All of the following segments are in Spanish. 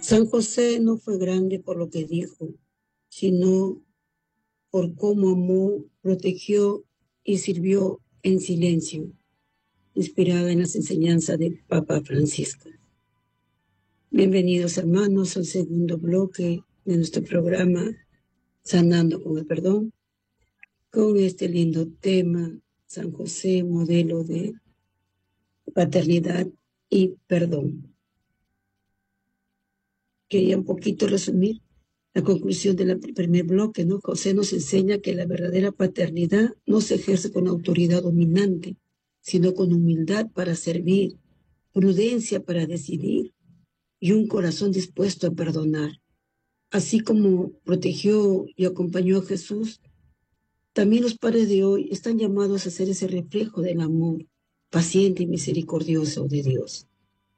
San José no fue grande por lo que dijo, sino por cómo amó, protegió y sirvió en silencio, inspirada en las enseñanzas del Papa Francisco. Bienvenidos, hermanos, al segundo bloque de nuestro programa Sanando con el Perdón, con este lindo tema, San José, modelo de paternidad y perdón. Quería un poquito resumir la conclusión del primer bloque, ¿no? José nos enseña que la verdadera paternidad no se ejerce con autoridad dominante, sino con humildad para servir, prudencia para decidir y un corazón dispuesto a perdonar. Así como protegió y acompañó a Jesús, también los padres de hoy están llamados a ser ese reflejo del amor paciente y misericordioso de Dios.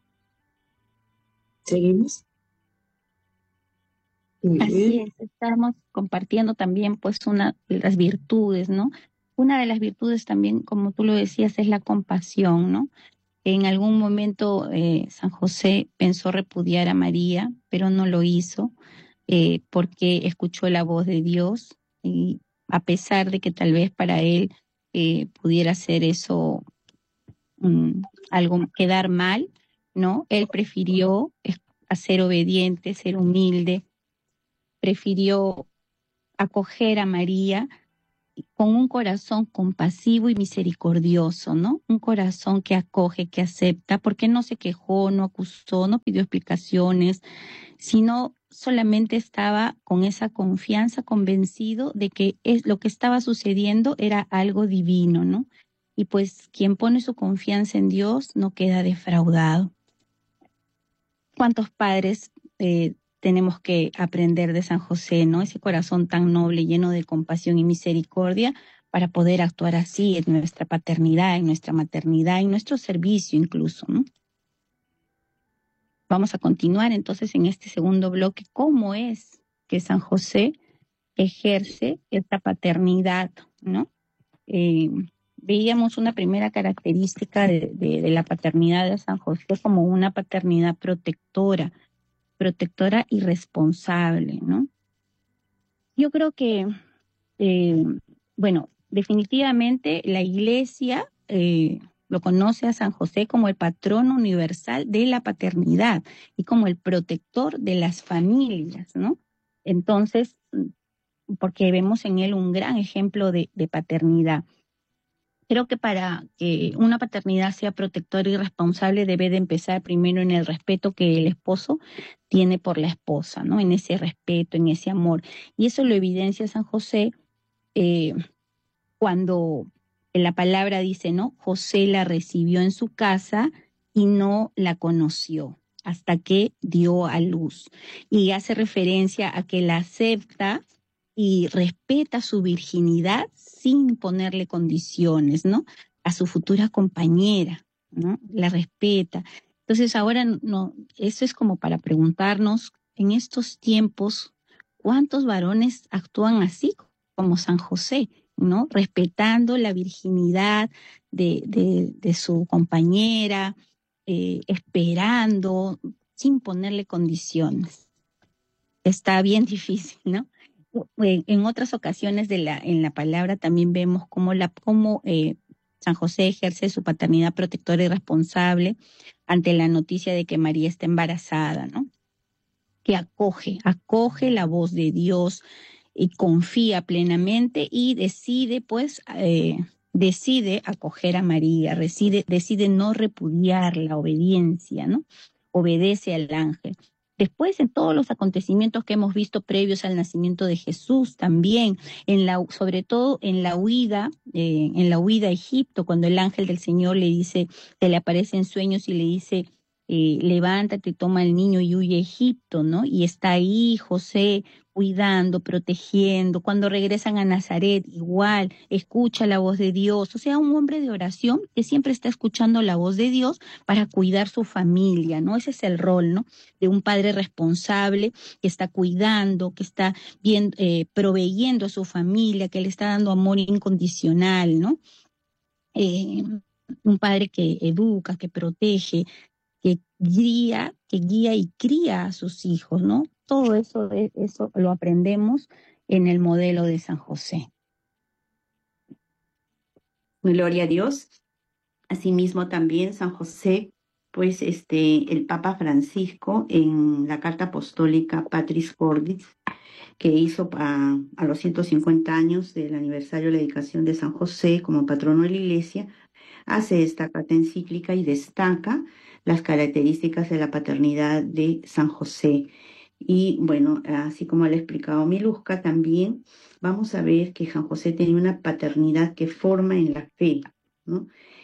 ¿Seguimos? Muy Así bien. es, estamos compartiendo también pues una de las virtudes, ¿no? Una de las virtudes también, como tú lo decías, es la compasión, ¿no? En algún momento San José pensó repudiar a María, pero no lo hizo porque escuchó la voz de Dios y a pesar de que tal vez para él pudiera ser eso algo quedar mal, ¿no? Él prefirió ser obediente, ser humilde, prefirió acoger a María con un corazón compasivo y misericordioso, ¿no? Un corazón que acoge, que acepta, porque no se quejó, no acusó, no pidió explicaciones, sino solamente estaba con esa confianza, convencido de que lo que estaba sucediendo era algo divino, ¿no? Y pues quien pone su confianza en Dios no queda defraudado. ¿Cuántos padres tenemos que aprender de San José, ¿no? Ese corazón tan noble, lleno de compasión y misericordia, para poder actuar así en nuestra paternidad, en nuestra maternidad, en nuestro servicio incluso, ¿no? Vamos a continuar entonces en este segundo bloque. ¿Cómo es que San José ejerce esta paternidad, ¿no? Eh, Veíamos una primera característica de la paternidad de San José como una paternidad protectora y responsable, ¿no? Yo creo que, eh, bueno, definitivamente la Iglesia lo conoce a San José como el patrono universal de la paternidad y como el protector de las familias, ¿no? Entonces, porque vemos en él un gran ejemplo de paternidad. Creo que para que una paternidad sea protectora y responsable debe de empezar primero en el respeto que el esposo tiene por la esposa, ¿no? En ese respeto, en ese amor. Y eso lo evidencia San José eh, cuando la palabra dice, ¿no? José la recibió en su casa y no la conoció hasta que dio a luz. Y hace referencia a que la acepta y respeta su virginidad sin ponerle condiciones, ¿no? A su futura compañera, ¿no? La respeta. Entonces ahora no, eso es como para preguntarnos en estos tiempos, ¿cuántos varones actúan así como San José, ¿no? Respetando la virginidad de su compañera, esperando, sin ponerle condiciones. Está bien difícil, ¿no? En otras ocasiones en la palabra también vemos cómo San José ejerce su paternidad protectora y responsable ante la noticia de que María está embarazada, ¿no? Que acoge la voz de Dios y confía plenamente y decide acoger a María, decide no repudiar la obediencia, ¿no? Obedece al ángel. Después, en todos los acontecimientos que hemos visto previos al nacimiento de Jesús, también, sobre todo en la huida a Egipto, cuando el ángel del Señor le dice, se le aparece en sueños y le dice, levántate, toma al niño y huye a Egipto, ¿no? Y está ahí José cuidando, protegiendo. Cuando regresan a Nazaret, igual, escucha la voz de Dios. O sea, un hombre de oración que siempre está escuchando la voz de Dios para cuidar su familia, ¿no? Ese es el rol, ¿no? De un padre responsable que está cuidando, que está bien, proveyendo a su familia, que le está dando amor incondicional, ¿no? Un padre que educa, que protege, que guía y cría a sus hijos, ¿no? Todo eso lo aprendemos en el modelo de San José. Gloria a Dios. Asimismo también San José, pues el Papa Francisco en la carta apostólica Patris Cordis, que hizo a los 150 años del aniversario de la dedicación de San José como patrono de la Iglesia, hace esta carta encíclica y destaca las características de la paternidad de San José. Y bueno, así como le ha explicado Miluska, también vamos a ver que San José tenía una paternidad que forma en la fe, ¿no?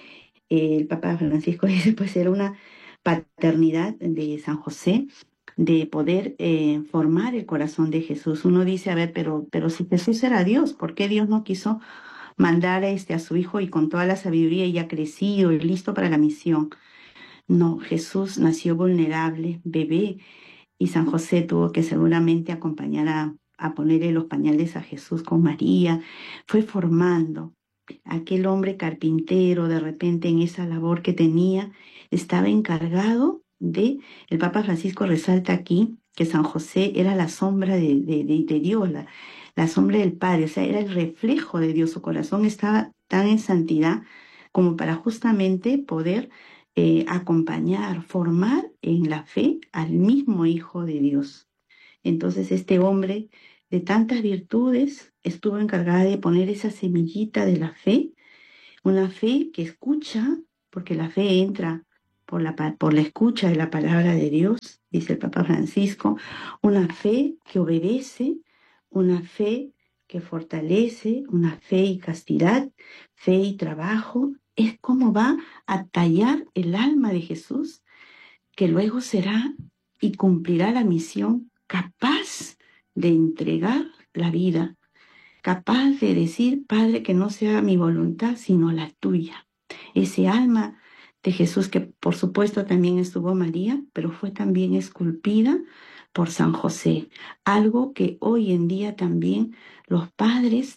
El Papa Francisco dice, pues era una paternidad de San José de poder formar el corazón de Jesús. Uno dice, a ver, pero si Jesús era Dios, ¿por qué Dios no quiso mandar a su hijo y con toda la sabiduría ya crecido y listo para la misión? No, Jesús nació vulnerable, bebé, y San José tuvo que seguramente acompañar a ponerle los pañales a Jesús con María. Fue formando. Aquel hombre carpintero, de repente en esa labor que tenía, estaba encargado de, el Papa Francisco resalta aquí que San José era la sombra de Dios, la sombra del Padre, o sea, era el reflejo de Dios. Su corazón estaba tan en santidad como para justamente poder acompañar, formar en la fe al mismo Hijo de Dios. Entonces este hombre de tantas virtudes estuvo encargado de poner esa semillita de la fe, una fe que escucha, porque la fe entra por la escucha de la palabra de Dios, dice el Papa Francisco, una fe que obedece, una fe que fortalece, una fe y castidad, fe y trabajo. Es como va a tallar el alma de Jesús, que luego será y cumplirá la misión capaz de entregar la vida, capaz de decir, Padre, que no sea mi voluntad, sino la tuya. Ese alma de Jesús, que por supuesto también estuvo María, pero fue también esculpida por San José. Algo que hoy en día también los padres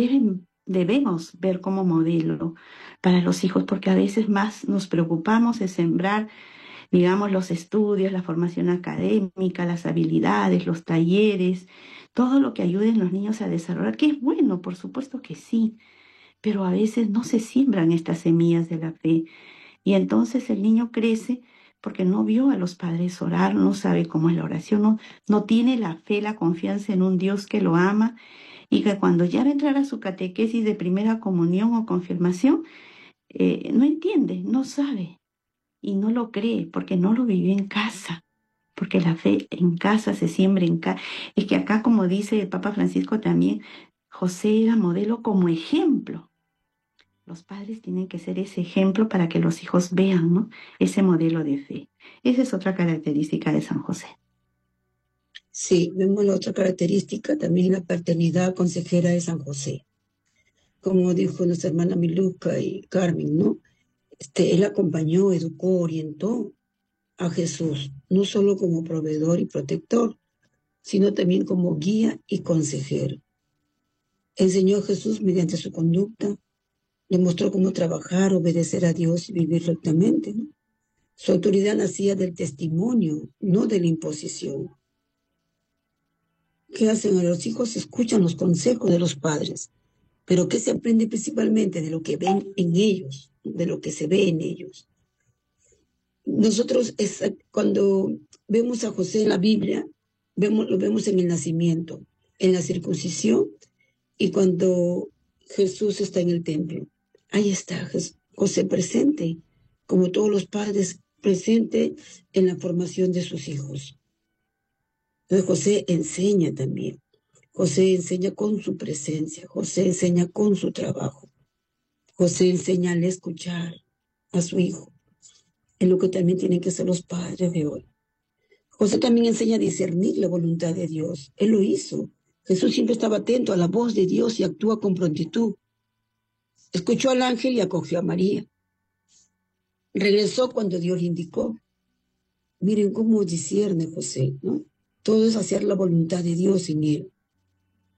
debemos ver como modelo para los hijos, porque a veces más nos preocupamos de sembrar, digamos, los estudios, la formación académica, las habilidades, los talleres, todo lo que ayude a los niños a desarrollar, que es bueno, por supuesto que sí, pero a veces no se siembran estas semillas de la fe. Y entonces el niño crece porque no vio a los padres orar, no sabe cómo es la oración, no tiene la fe, la confianza en un Dios que lo ama, y que cuando ya va a entrar a su catequesis de primera comunión o confirmación, no entiende, no sabe y no lo cree porque no lo vivió en casa. Porque la fe en casa se siembra en casa. Es que acá, como dice el Papa Francisco también, José era modelo como ejemplo. Los padres tienen que ser ese ejemplo para que los hijos vean, ¿no?, ese modelo de fe. Esa es otra característica de San José. Sí, vemos la otra característica, también la paternidad consejera de San José. Como dijo nuestra hermana Miluska y Carmen, ¿no? Él acompañó, educó, orientó a Jesús, no solo como proveedor y protector, sino también como guía y consejero. Enseñó a Jesús mediante su conducta, le mostró cómo trabajar, obedecer a Dios y vivir rectamente, ¿no? Su autoridad nacía del testimonio, no de la imposición. ¿Qué hacen a los hijos? Escuchan los consejos de los padres, pero ¿qué se aprende principalmente? De lo que ven en ellos, de lo que se ve en ellos. Nosotros, cuando vemos a José en la Biblia, lo vemos en el nacimiento, en la circuncisión y cuando Jesús está en el templo. Ahí está José presente, como todos los padres, presente en la formación de sus hijos. Entonces José enseña también. José enseña con su presencia. José enseña con su trabajo. José enseña al escuchar a su hijo. Es lo que también tienen que hacer los padres de hoy. José también enseña a discernir la voluntad de Dios. Él lo hizo. Jesús siempre estaba atento a la voz de Dios y actúa con prontitud. Escuchó al ángel y acogió a María. Regresó cuando Dios le indicó. Miren cómo discierne José, ¿no? Todo es hacer la voluntad de Dios en él.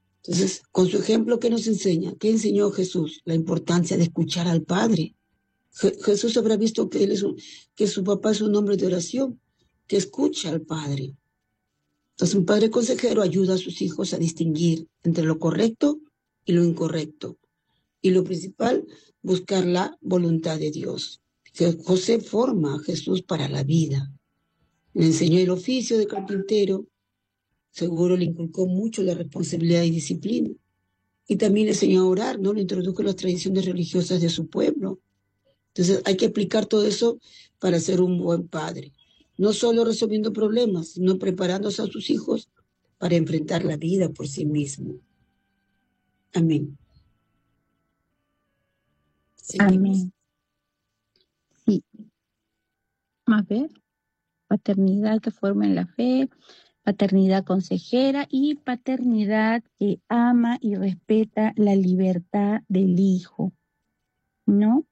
Entonces, con su ejemplo, ¿qué nos enseña? ¿Qué enseñó Jesús? La importancia de escuchar al Padre. Jesús habrá visto que, que su papá es un hombre de oración, que escucha al Padre. Entonces, un padre consejero ayuda a sus hijos a distinguir entre lo correcto y lo incorrecto. Y lo principal, buscar la voluntad de Dios. José forma a Jesús para la vida. Le enseñó el oficio de carpintero, seguro le inculcó mucho la responsabilidad y disciplina. Y también le enseñó a orar, ¿no? Le introdujo las tradiciones religiosas de su pueblo. Entonces hay que aplicar todo eso para ser un buen padre. No solo resolviendo problemas, sino preparándose a sus hijos para enfrentar la vida por sí mismo. Amén. Seguimos. Amén. Sí. A ver, paternidad que forma en la fe, paternidad consejera y paternidad que ama y respeta la libertad del hijo, ¿no?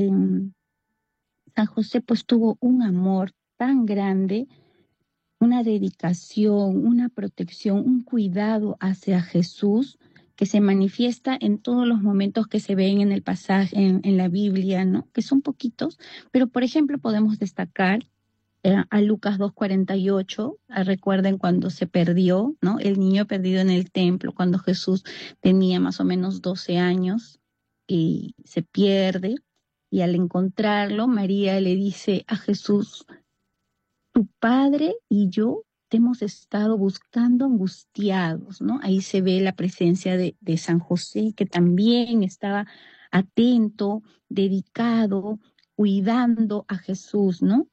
San José pues tuvo un amor tan grande, una dedicación, una protección, un cuidado hacia Jesús que se manifiesta en todos los momentos que se ven en el pasaje, en la Biblia, ¿no? Que son poquitos, pero por ejemplo podemos destacar a Lucas 2:48, recuerden cuando se perdió, ¿no? El niño perdido en el templo, cuando Jesús tenía más o menos 12 años y se pierde, y al encontrarlo, María le dice a Jesús, tu padre y yo te hemos estado buscando angustiados, ¿no? Ahí se ve la presencia de San José, que también estaba atento, dedicado, cuidando a Jesús, ¿no?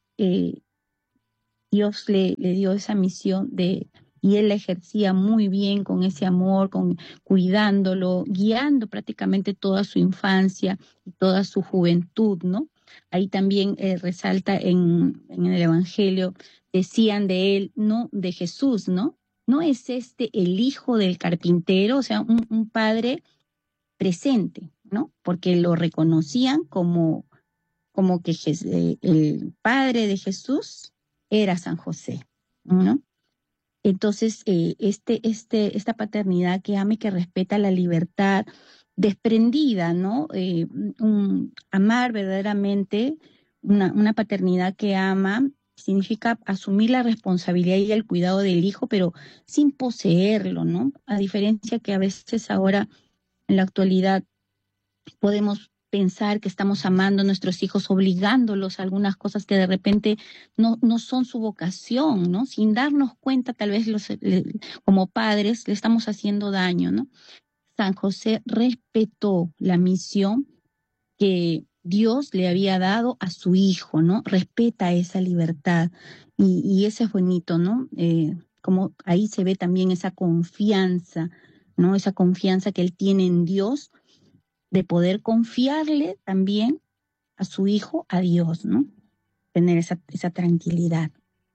Dios le dio esa misión y él la ejercía muy bien con ese amor, cuidándolo, guiando prácticamente toda su infancia y toda su juventud, ¿no? Ahí también resalta en el Evangelio, decían de él, no, de Jesús, ¿no? ¿No es este el hijo del carpintero? O sea, un padre presente, ¿no? Porque lo reconocían como que el padre de Jesús era San José, ¿no? Entonces, esta paternidad que ama y que respeta la libertad desprendida, ¿no? Amar verdaderamente, una paternidad que ama significa asumir la responsabilidad y el cuidado del hijo, pero sin poseerlo, ¿no? A diferencia que a veces ahora, en la actualidad, podemos pensar que estamos amando a nuestros hijos, obligándolos a algunas cosas que de repente no son su vocación, ¿no? Sin darnos cuenta, tal vez como padres le estamos haciendo daño, ¿no? San José respetó la misión que Dios le había dado a su hijo, ¿no? Respeta esa libertad y eso es bonito, ¿no? Como ahí se ve también esa confianza, ¿no? Esa confianza que él tiene en Dios, de poder confiarle también a su hijo, a Dios, ¿no? Tener esa tranquilidad.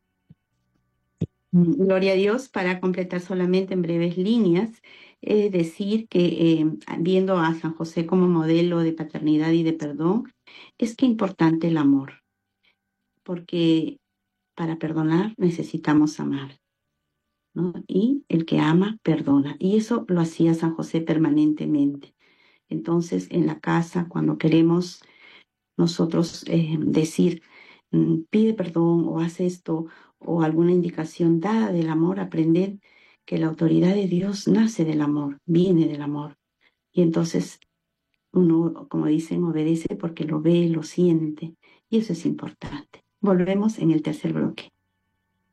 Gloria a Dios. Para completar solamente en breves líneas, decir que viendo a San José como modelo de paternidad y de perdón, es que importante el amor, porque para perdonar necesitamos amar, ¿no? Y el que ama, perdona. Y eso lo hacía San José permanentemente. Entonces, en la casa, cuando queremos nosotros decir, pide perdón o haz esto, o alguna indicación dada del amor, aprender que la autoridad de Dios nace del amor, viene del amor. Y entonces uno, como dicen, obedece porque lo ve, lo siente. Y eso es importante. Volvemos en el tercer bloque.